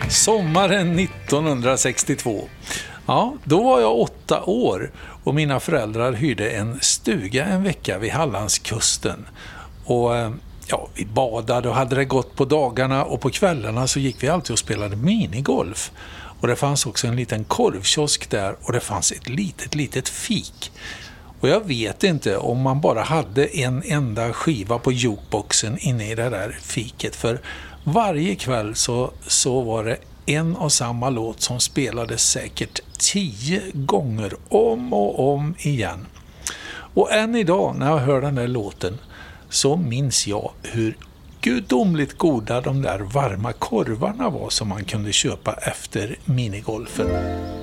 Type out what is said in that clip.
Sommaren 1962. Ja, då var jag 8 år och mina föräldrar hyrde en stuga en vecka vid Hallandskusten. Och vi badade och hade det gott på dagarna, och på kvällarna så gick vi alltid och spelade minigolf. Och det fanns också en liten korvkiosk där, och det fanns ett litet fik. Och jag vet inte om man bara hade en enda skiva på jukeboxen inne i det där fiket, för varje kväll så var det en och samma låt som spelades säkert 10 gånger om och om igen. Och än idag när jag hör den där låten så minns jag hur gudomligt goda de där varma korvarna var som man kunde köpa efter minigolfen.